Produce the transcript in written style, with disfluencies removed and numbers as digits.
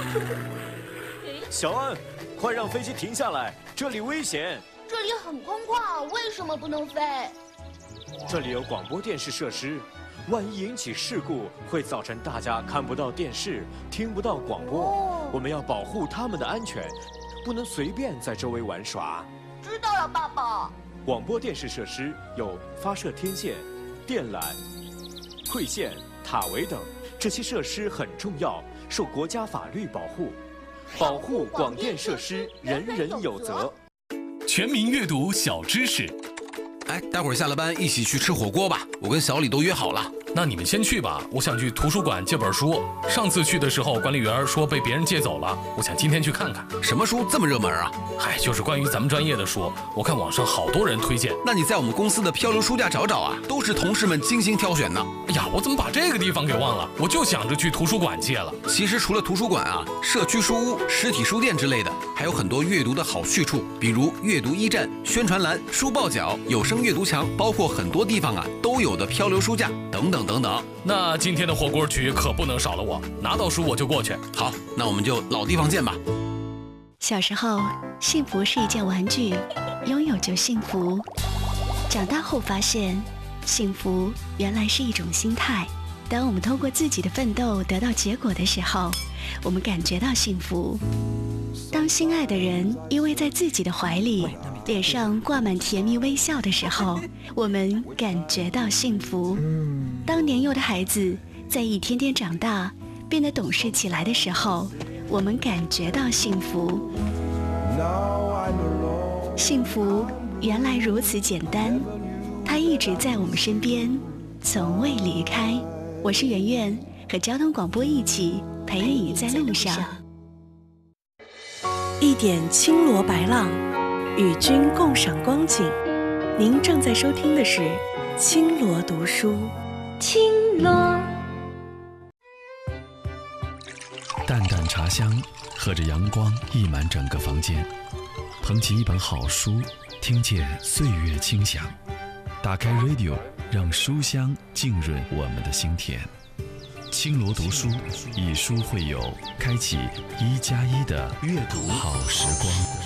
小安，快让飞机停下来，这里危险。 这里很空旷，为什么不能飞？ 这里有广播电视设施，万一引起事故，会造成大家看不到电视，听不到广播。我们要保护他们的安全，不能随便在周围玩耍。 知道了，爸爸。 广播电视设施有发射天线、电缆、馈线、塔围等，这些设施很重要，受国家法律保护。保护广电设施，人人有责。 全民阅读小知识。 哎，待会儿下了班一起去吃火锅吧，我跟小李都约好了。 那你们先去吧，我想去图书馆借本书。上次去的时候，管理员说被别人借走了，我想今天去看看。 什么书这么热门啊？ 嗨，就是关于咱们专业的书，我看网上好多人推荐。 那你在我们公司的漂流书架找找啊，都是同事们精心挑选的。 哎呀，我怎么把这个地方给忘了？我就想着去图书馆借了。 其实除了图书馆啊，社区书屋、实体书店之类的，还有很多阅读的好去处，比如阅读驿站、宣传栏、书报角、有声阅读墙，包括很多地方啊都有的漂流书架等等等等。 那今天的火锅局可不能少了我，拿到书我就过去。 好，那我们就老地方见吧。 小时候，幸福是一件玩具，拥有就幸福。长大后发现，幸福原来是一种心态。当我们通过自己的奋斗得到结果的时候，我们感觉到幸福。当心爱的人依偎在自己的怀里，脸上挂满甜蜜微笑的时候，我们感觉到幸福。当年幼的孩子在一天天长大，变得懂事起来的时候，我们感觉到幸福。幸福原来如此简单，它一直在我们身边，从未离开。我是圆圆，和交通广播一起陪你在路上。 一点青罗白浪，与君共赏光景。您正在收听的是青罗读书。 青罗。 淡淡茶香，和着阳光溢满整个房间。捧起一本好书，听见岁月清响。打开 radio， 让书香浸润我们的心田。青罗读书，以书会友，开启1+1的阅读好时光。